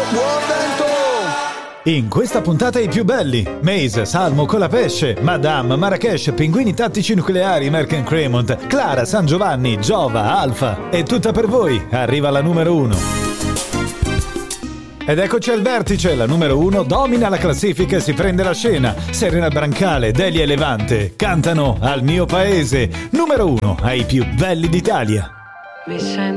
Buon vento! In questa puntata i più belli: Maze, Salmo, Colapesce, Madame, Marrakesh, Pinguini Tattici Nucleari, Merck & Cremont, Clara, San Giovanni, Giova, Alfa. È tutta per voi, arriva la numero 1. Ed eccoci al vertice, la numero 1 domina la classifica e si prende la scena. Serena Brancale, Delia e Levante cantano Al mio paese, numero 1 ai più belli d'Italia. Mi sento